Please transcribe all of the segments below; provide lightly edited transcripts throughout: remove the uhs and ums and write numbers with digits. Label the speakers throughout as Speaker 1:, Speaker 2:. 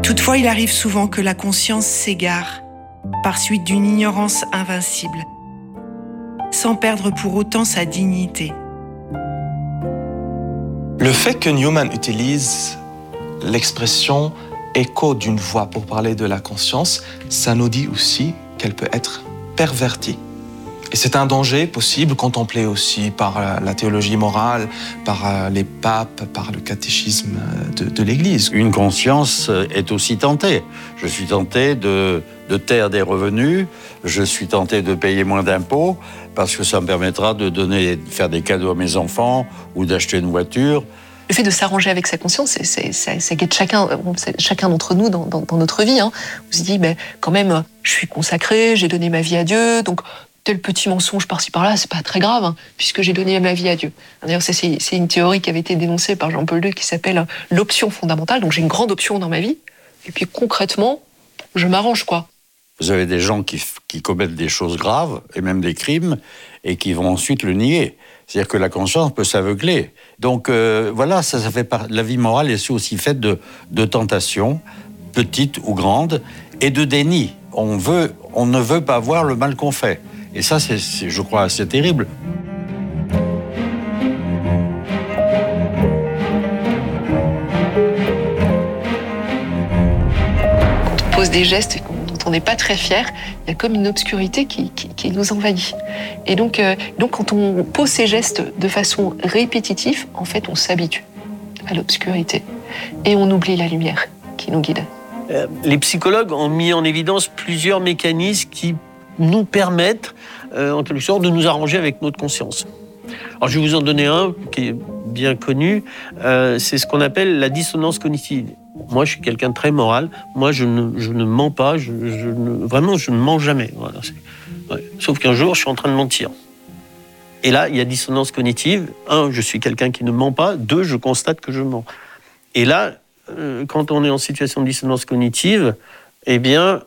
Speaker 1: Toutefois, il arrive souvent que la conscience s'égare par suite d'une ignorance invincible, sans perdre pour autant sa dignité.
Speaker 2: Le fait que Newman utilise l'expression écho d'une voix pour parler de la conscience, ça nous dit aussi qu'elle peut être pervertie. Et c'est un danger possible, contemplé aussi par la théologie morale, par les papes, par le catéchisme de l'Église.
Speaker 3: Une conscience est aussi tentée. Je suis tenté de taire des revenus, je suis tenté de payer moins d'impôts, parce que ça me permettra de faire des cadeaux à mes enfants ou d'acheter une voiture.
Speaker 4: Le fait de s'arranger avec sa conscience, ça guette chacun d'entre nous dans notre vie. Hein. On se dit, quand même, je suis consacré, j'ai donné ma vie à Dieu, donc tel petit mensonge par-ci par-là, c'est pas très grave, hein, puisque j'ai donné ma vie à Dieu. D'ailleurs, c'est une théorie qui avait été dénoncée par Jean-Paul II qui s'appelle l'option fondamentale. Donc j'ai une grande option dans ma vie, et puis concrètement, je m'arrange, quoi.
Speaker 3: Vous avez des gens qui commettent des choses graves, et même des crimes, et qui vont ensuite le nier. C'est-à-dire que la conscience peut s'aveugler. Donc voilà, ça fait la vie morale est aussi faite de tentations, petites ou grandes, et de déni. On ne veut pas voir le mal qu'on fait. Et ça, c'est, je crois, assez terrible.
Speaker 4: Quand on pose des gestes dont on n'est pas très fier, il y a comme une obscurité qui nous envahit. Et donc, quand on pose ces gestes de façon répétitive, en fait, on s'habitue à l'obscurité. Et on oublie la lumière qui nous guide.
Speaker 5: Les psychologues ont mis en évidence plusieurs mécanismes qui nous permettent, en quelque sorte, de nous arranger avec notre conscience. Alors, je vais vous en donner un qui est bien connu. C'est ce qu'on appelle la dissonance cognitive. Moi, je suis quelqu'un de très moral. Moi, je ne mens pas. Vraiment, je ne mens jamais. Voilà, sauf qu'un jour, je suis en train de mentir. Et là, il y a dissonance cognitive. 1, je suis quelqu'un qui ne ment pas. 2, je constate que je mens. Et là, quand on est en situation de dissonance cognitive, eh bien,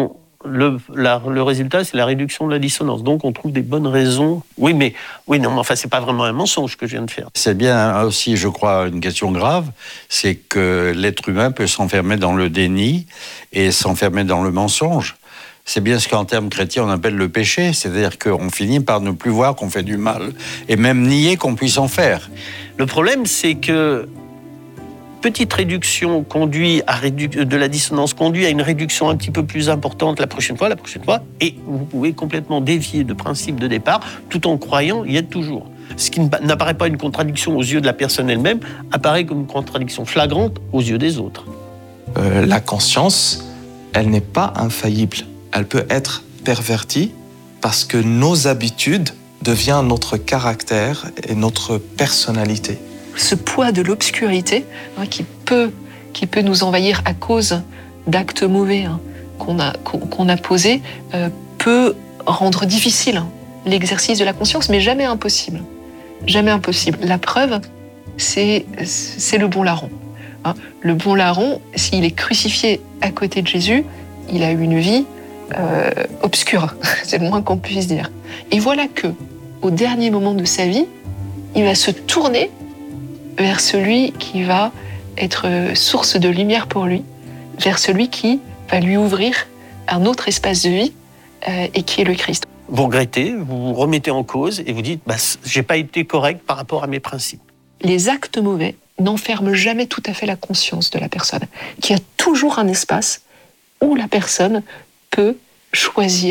Speaker 5: le résultat, c'est la réduction de la dissonance. Donc, on trouve des bonnes raisons. Mais c'est pas vraiment un mensonge que je viens de faire.
Speaker 3: C'est bien aussi, je crois, une question grave, c'est que l'être humain peut s'enfermer dans le déni et s'enfermer dans le mensonge. C'est bien ce qu'en termes chrétiens, on appelle le péché. C'est-à-dire qu'on finit par ne plus voir qu'on fait du mal et même nier qu'on puisse en faire.
Speaker 5: Le problème, c'est que petite réduction de la dissonance conduit à une réduction un petit peu plus importante la prochaine fois, et vous pouvez complètement dévier de principe de départ tout en croyant y être toujours. Ce qui n'apparaît pas une contradiction aux yeux de la personne elle-même, apparaît comme une contradiction flagrante aux yeux des autres.
Speaker 2: La conscience, elle n'est pas infaillible. Elle peut être pervertie parce que nos habitudes deviennent notre caractère et notre personnalité.
Speaker 4: Ce poids de l'obscurité qui peut nous envahir à cause d'actes mauvais qu'on a posés peut rendre difficile l'exercice de la conscience, mais jamais impossible. Jamais impossible. La preuve, c'est le bon larron. Le bon larron, s'il est crucifié à côté de Jésus, il a eu une vie obscure, c'est le moins qu'on puisse dire. Et voilà que, au dernier moment de sa vie, il va se tourner vers celui qui va être source de lumière pour lui, vers celui qui va lui ouvrir un autre espace de vie et qui est le Christ.
Speaker 5: Vous regrettez, vous vous remettez en cause et vous dites j'ai pas été correct par rapport à mes principes.
Speaker 4: Les actes mauvais n'enferment jamais tout à fait la conscience de la personne, qu'il y a toujours un espace où la personne peut choisir